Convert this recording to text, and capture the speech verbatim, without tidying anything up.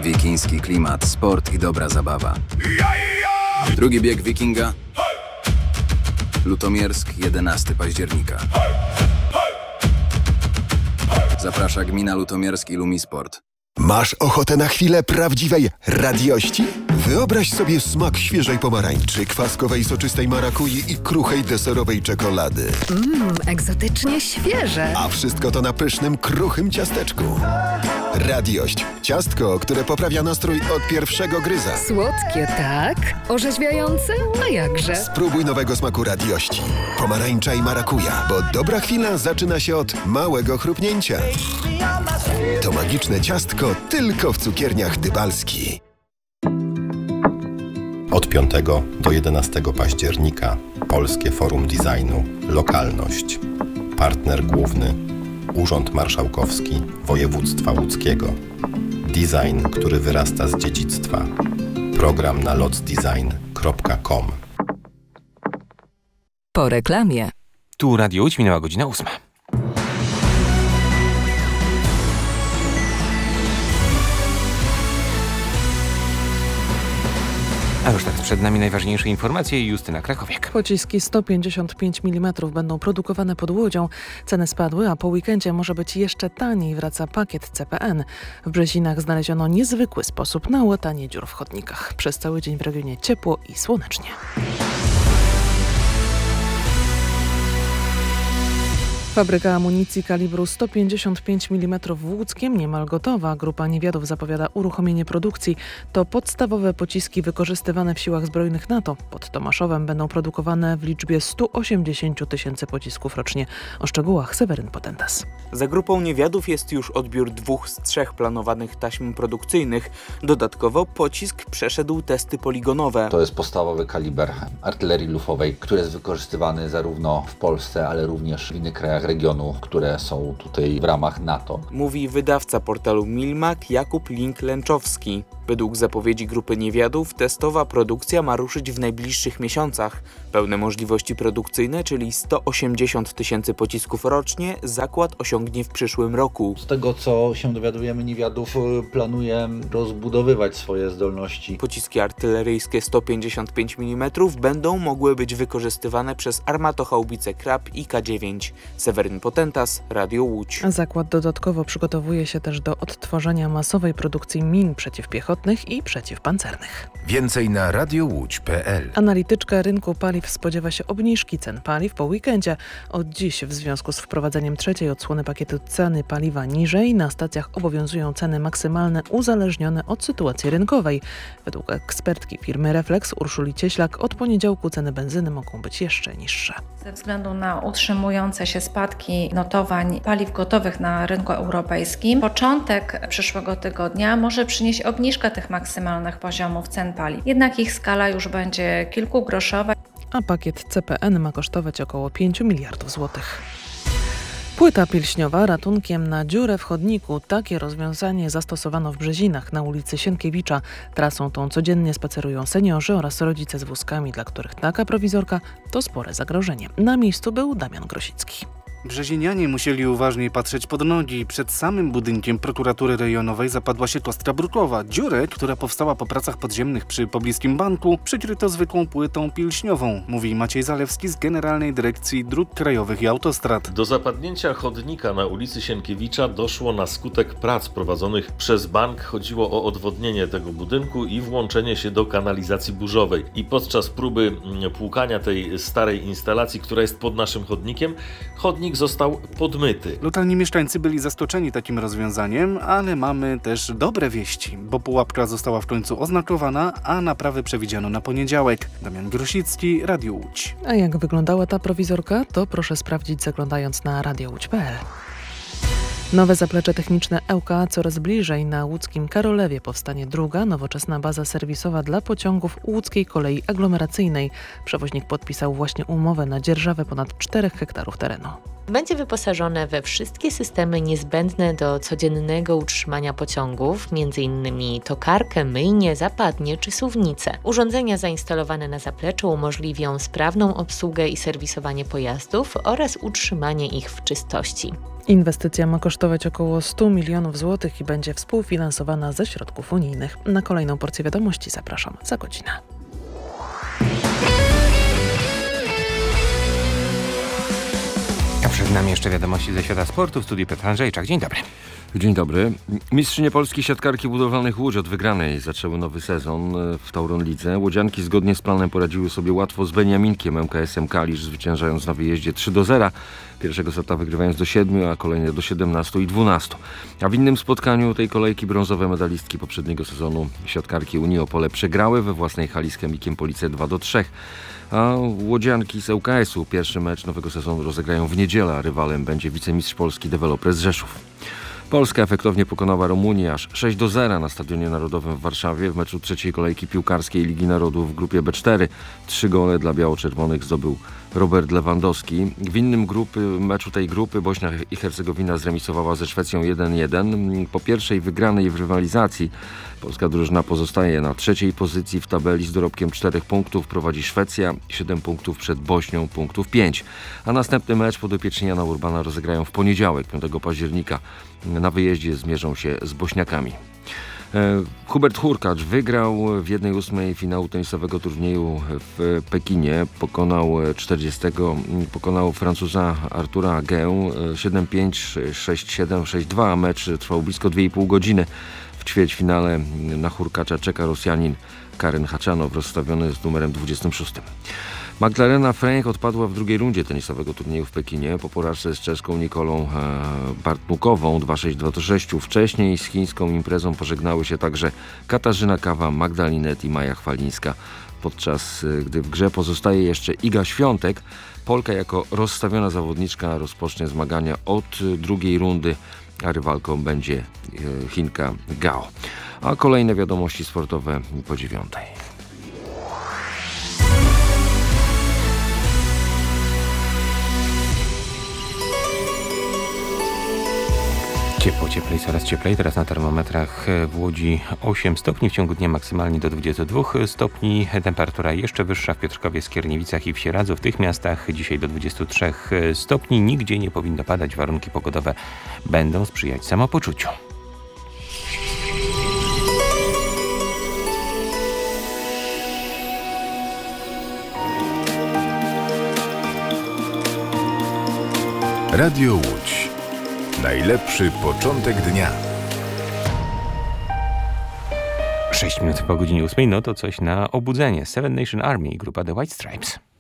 Wikiński klimat, sport i dobra zabawa. Drugi bieg Wikinga. Lutomiersk, jedenastego października. Zaprasza gmina Lutomiersk i Lumisport. Masz ochotę na chwilę prawdziwej radiości? Wyobraź sobie smak świeżej pomarańczy, kwaskowej soczystej marakui i kruchej deserowej czekolady. Mmm, egzotycznie świeże. A wszystko to na pysznym, kruchym ciasteczku. Radiość. Ciastko, które poprawia nastrój od pierwszego gryza. Słodkie, tak? Orzeźwiające? A jakże? Spróbuj nowego smaku radiości. Pomarańcza i marakuja, bo dobra chwila zaczyna się od małego chrupnięcia. To magiczne ciastko tylko w cukierniach Dybalski. Od piątego do jedenastego października Polskie Forum Designu Lokalność. Partner główny Urząd Marszałkowski Województwa Łódzkiego. Design, który wyrasta z dziedzictwa. Program na locdesign kropka com. Po reklamie. Tu Radio Łódź, minęła godzina ósma. A już teraz przed nami najważniejsze informacje. Justyna Krakowiak. Pociski sto pięćdziesiąt pięć milimetrów będą produkowane pod Łodzią. Ceny spadły, a po weekendzie może być jeszcze taniej. Wraca pakiet C P N. W Brzezinach znaleziono niezwykły sposób na łatanie dziur w chodnikach. Przez cały dzień w regionie ciepło i słonecznie. Fabryka amunicji kalibru sto pięćdziesiąt pięć milimetrów w Łódzkiem niemal gotowa. Grupa Niewiadów zapowiada uruchomienie produkcji. To podstawowe pociski wykorzystywane w siłach zbrojnych NATO. Pod Tomaszowem będą produkowane w liczbie stu osiemdziesięciu tysięcy pocisków rocznie. O szczegółach Seweryn Potentas. Za grupą Niewiadów jest już odbiór dwóch z trzech planowanych taśm produkcyjnych. Dodatkowo pocisk przeszedł testy poligonowe. To jest podstawowy kaliber artylerii lufowej, który jest wykorzystywany zarówno w Polsce, ale również w innych krajach regionu, które są tutaj w ramach NATO. Mówi wydawca portalu Milmak Jakub Link-Lęczowski. Według zapowiedzi grupy Niewiadów testowa produkcja ma ruszyć w najbliższych miesiącach. Pełne możliwości produkcyjne, czyli sto osiemdziesiąt tysięcy pocisków rocznie, zakład osiągnie w przyszłym roku. Z tego, co się dowiadujemy, Niewiadów planuje rozbudowywać swoje zdolności. Pociski artyleryjskie sto pięćdziesiąt pięć milimetrów będą mogły być wykorzystywane przez armatochaubice Krab i K dziewięć. Seweryn Potentas, Radio Łódź. Zakład dodatkowo przygotowuje się też do odtworzenia masowej produkcji min przeciwpiechotnych i przeciwpancernych. Więcej na radiowódź kropka p l. Analityczka rynku paliw spodziewa się obniżki cen paliw po weekendzie. Od dziś w związku z wprowadzeniem trzeciej odsłony pakietu ceny paliwa niżej na stacjach obowiązują ceny maksymalne uzależnione od sytuacji rynkowej. Według ekspertki firmy Reflex Urszuli Cieślak od poniedziałku ceny benzyny mogą być jeszcze niższe. Ze względu na utrzymujące się spadki notowań paliw gotowych na rynku europejskim, początek przyszłego tygodnia może przynieść obniżkę tych maksymalnych poziomów cen paliw. Jednak ich skala już będzie kilkugroszowa. A pakiet C P N ma kosztować około pięć miliardów złotych. Płyta pilśniowa ratunkiem na dziurę w chodniku. Takie rozwiązanie zastosowano w Brzezinach na ulicy Sienkiewicza. Trasą tą codziennie spacerują seniorzy oraz rodzice z wózkami, dla których taka prowizorka to spore zagrożenie. Na miejscu był Damian Grosicki. Brzezinianie musieli uważniej patrzeć pod nogi. Przed samym budynkiem prokuratury rejonowej zapadła się kostra brukowa. Dziurę, która powstała po pracach podziemnych przy pobliskim banku, przykryto zwykłą płytą pilśniową, mówi Maciej Zalewski z Generalnej Dyrekcji Dróg Krajowych i Autostrad. Do zapadnięcia chodnika na ulicy Sienkiewicza doszło na skutek prac prowadzonych przez bank. Chodziło o odwodnienie tego budynku i włączenie się do kanalizacji burzowej. I podczas próby płukania tej starej instalacji, która jest pod naszym chodnikiem, chodnik został podmyty. Lokalni mieszkańcy byli zaskoczeni takim rozwiązaniem, ale mamy też dobre wieści, bo pułapka została w końcu oznakowana, a naprawy przewidziano na poniedziałek. Damian Grosicki, Radio Łódź. A jak wyglądała ta prowizorka, to proszę sprawdzić zaglądając na radio łódź kropka p l. Nowe zaplecze techniczne E Ł K A coraz bliżej. Na łódzkim Karolewie powstanie druga, nowoczesna baza serwisowa dla pociągów łódzkiej kolei aglomeracyjnej. Przewoźnik podpisał właśnie umowę na dzierżawę ponad czterech hektarów terenu. Będzie wyposażone we wszystkie systemy niezbędne do codziennego utrzymania pociągów, m.in. tokarkę, myjnię, zapadnie czy suwnicę. Urządzenia zainstalowane na zapleczu umożliwią sprawną obsługę i serwisowanie pojazdów oraz utrzymanie ich w czystości. Inwestycja ma kosztować około sto milionów złotych i będzie współfinansowana ze środków unijnych. Na kolejną porcję wiadomości zapraszam za godzinę. A przed nami jeszcze wiadomości ze świata sportu. W studiu Piotr Andrzejczak. Dzień dobry. Dzień dobry. Mistrzynie Polski siatkarki budowlanych Łódź od wygranej zaczęły nowy sezon w Tauron Lidze. Łodzianki zgodnie z planem poradziły sobie łatwo z Beniaminkiem M K S-em Kalisz, zwyciężając na wyjeździe trzy do zera. Pierwszego seta wygrywając do siedmiu, a kolejne do siedemnastu i dwunastu. A w innym spotkaniu tej kolejki brązowe medalistki poprzedniego sezonu siatkarki Unii Opole przegrały we własnej hali z Chemikiem Police dwa do trzech. A łodzianki z L K S-u pierwszy mecz nowego sezonu rozegrają w niedzielę, a rywalem będzie wicemistrz Polski Developer z Rzeszów. Polska efektownie pokonała Rumunię aż sześć do zera na Stadionie Narodowym w Warszawie w meczu trzeciej kolejki piłkarskiej Ligi Narodów w grupie B cztery. Trzy gole dla biało-czerwonych zdobył Robert Lewandowski. W innym grupy, meczu tej grupy Bośnia i Hercegowina zremisowała ze Szwecją jeden jeden. Po pierwszej wygranej w rywalizacji polska drużyna pozostaje na trzeciej pozycji w tabeli z dorobkiem czterech punktów. Prowadzi Szwecja, siedem punktów przed Bośnią, punktów pięć. A następny mecz podopieczni Jana Urbana rozegrają w poniedziałek, piątego października. Na wyjeździe zmierzą się z Bośniakami. Hubert Hurkacz wygrał w jednej ósmej finału tenisowego turnieju w Pekinie. Pokonał czterdziestego, pokonał Francuza Artura Gę siedem pięć, sześć siedem, sześć dwa. Mecz trwał blisko dwie i pół godziny. W ćwierćfinale na Hurkacza czeka Rosjanin Karen Haczanow, rozstawiony z numerem dwudziestym szóstym. Magdalena Fręch odpadła w drugiej rundzie tenisowego turnieju w Pekinie po porażce z czeską Nikolą Bartnukową dwa sześć dwa sześć. Wcześniej z chińską imprezą pożegnały się także Katarzyna Kawa, Magdalinet i Maja Chwalińska. Podczas gdy w grze pozostaje jeszcze Iga Świątek, Polka jako rozstawiona zawodniczka rozpocznie zmagania od drugiej rundy, a rywalką będzie Chinka Gao. A kolejne wiadomości sportowe po dziewiątej. Ciepło, cieplej, coraz cieplej. Teraz na termometrach w Łodzi osiem stopni, w ciągu dnia maksymalnie do dwudziestu dwóch stopni. Temperatura jeszcze wyższa w Piotrkowie, Skierniewicach i w Sieradzu. W tych miastach dzisiaj do dwudziestu trzech stopni. Nigdzie nie powinno padać. Warunki pogodowe będą sprzyjać samopoczuciu. Radio Łódź. Najlepszy początek dnia. sześć minut po godzinie ósmej, no to coś na obudzenie. Seven Nation Army, grupa The White Stripes.